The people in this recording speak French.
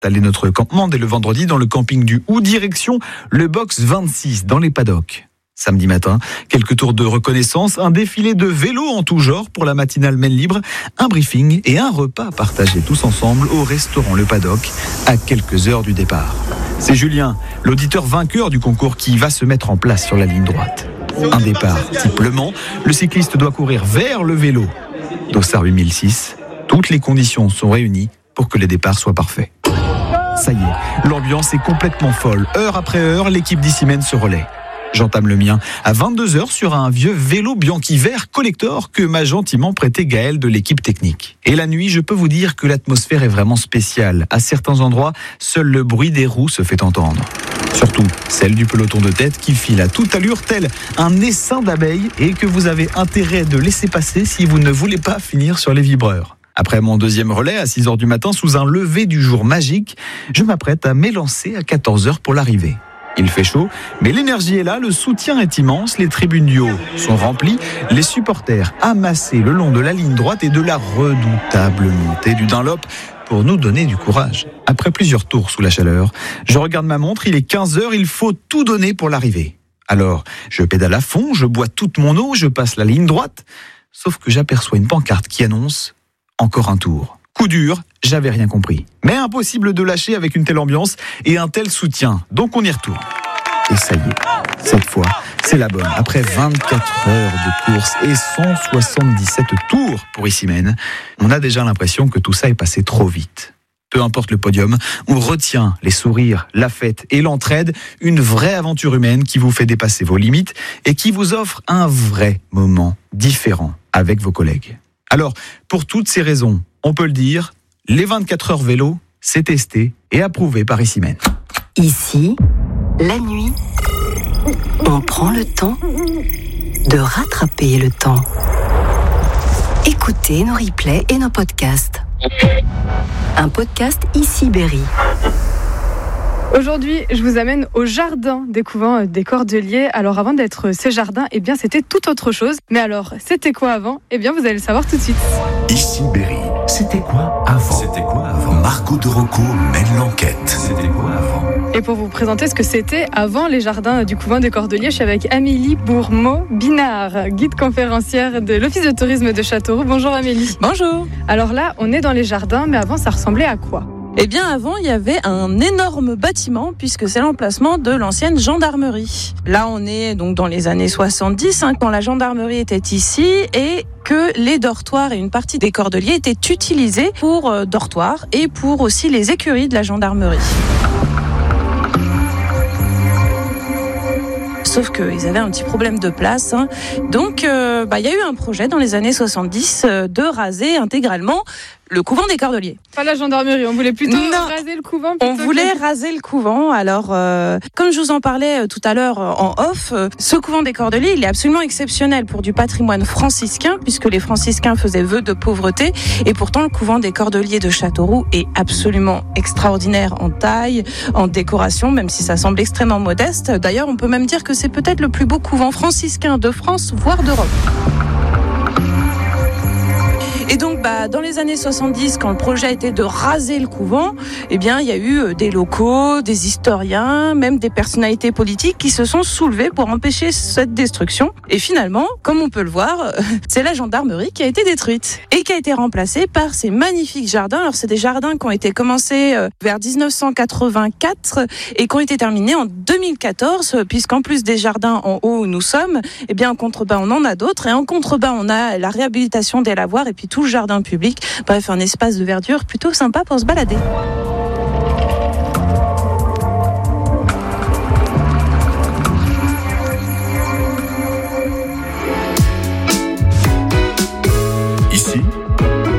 installé notre campement dès le vendredi dans le camping du Hou, direction le box 26 dans les paddocks. Samedi matin, quelques tours de reconnaissance, un défilé de vélos en tout genre pour la matinale Maine Libre, un briefing et un repas partagés tous ensemble au restaurant Le Paddock à quelques heures du départ. C'est Julien, l'auditeur vainqueur du concours, qui va se mettre en place sur la ligne droite. Un départ type Le Mans, le cycliste doit courir vers le vélo. Dossard 8006, toutes les conditions sont réunies pour que les départs soient parfaits. Ça y est, l'ambiance est complètement folle. Heure après heure, l'équipe d'Issymène se relaie. J'entame le mien à 22h sur un vieux vélo Bianchi vert collector que m'a gentiment prêté Gaël de l'équipe technique. Et la nuit, je peux vous dire que l'atmosphère est vraiment spéciale. À certains endroits, seul le bruit des roues se fait entendre. Surtout celle du peloton de tête qui file à toute allure tel un essaim d'abeilles et que vous avez intérêt de laisser passer si vous ne voulez pas finir sur les vibreurs. Après mon deuxième relais à 6h du matin sous un lever du jour magique, je m'apprête à m'élancer à 14h pour l'arrivée. Il fait chaud, mais l'énergie est là, le soutien est immense, les tribunes du haut sont remplies, les supporters amassés le long de la ligne droite et de la redoutable montée du Dunlop pour nous donner du courage. Après plusieurs tours sous la chaleur, je regarde ma montre, il est 15h, il faut tout donner pour l'arrivée. Alors, je pédale à fond, je bois toute mon eau, je passe la ligne droite, sauf que j'aperçois une pancarte qui annonce « Encore un tour ». Coup dur, j'avais rien compris. Mais impossible de lâcher avec une telle ambiance et un tel soutien. Donc on y retourne. Et ça y est, cette fois, c'est la bonne. Après 24 heures de course et 177 tours pour Issymène, on a déjà l'impression que tout ça est passé trop vite. Peu importe le podium, on retient les sourires, la fête et l'entraide, une vraie aventure humaine qui vous fait dépasser vos limites et qui vous offre un vrai moment différent avec vos collègues. Alors, pour toutes ces raisons, on peut le dire, les 24 heures vélo, c'est testé et approuvé par Issymène. Ici, la nuit, on prend le temps de rattraper le temps. Écoutez nos replays et nos podcasts. Un podcast Ici Berry. Aujourd'hui, je vous amène au jardin des couvents des Cordeliers. Alors avant d'être ces jardins, eh bien c'était tout autre chose. Mais alors, c'était quoi avant ? Eh bien vous allez le savoir tout de suite. Ici Berry, c'était quoi avant ? Margot de Rocco mène l'enquête. C'était quoi avant ? Et pour vous présenter ce que c'était avant les jardins du couvent des Cordeliers, je suis avec Amélie Bourmeau-Binard, guide conférencière de l'Office de tourisme de Châteauroux. Bonjour Amélie. Bonjour. Alors là, on est dans les jardins, mais avant ça ressemblait à quoi ? Eh bien, avant, il y avait un énorme bâtiment, puisque c'est l'emplacement de l'ancienne gendarmerie. Là, on est donc dans les années 70, quand la gendarmerie était ici, et que les dortoirs et une partie des Cordeliers étaient utilisés pour dortoirs et pour aussi les écuries de la gendarmerie. Sauf qu'ils avaient un petit problème de place. Donc, il y a eu un projet dans les années 70 de raser intégralement le couvent des Cordeliers. Pas la gendarmerie, on voulait plutôt raser le couvent. On voulait raser le couvent. Alors, comme je vous en parlais tout à l'heure en off, ce couvent des Cordeliers, il est absolument exceptionnel pour du patrimoine franciscain, puisque les franciscains faisaient vœu de pauvreté. Et pourtant, le couvent des Cordeliers de Châteauroux est absolument extraordinaire en taille, en décoration, même si ça semble extrêmement modeste. D'ailleurs, on peut même dire que c'est peut-être le plus beau couvent franciscain de France, voire d'Europe. Et donc, dans les années 70, quand le projet était de raser le couvent, eh bien, il y a eu des locaux, des historiens, même des personnalités politiques qui se sont soulevés pour empêcher cette destruction. Et finalement, comme on peut le voir, c'est la gendarmerie qui a été détruite et qui a été remplacée par ces magnifiques jardins. Alors, c'est des jardins qui ont été commencés vers 1984 et qui ont été terminés en 2014, puisqu'en plus des jardins en haut où nous sommes, eh bien, en contrebas, on en a d'autres. Et en contrebas, on a la réhabilitation des lavoirs et puis tout le jardin public. Bref, un espace de verdure plutôt sympa pour se balader.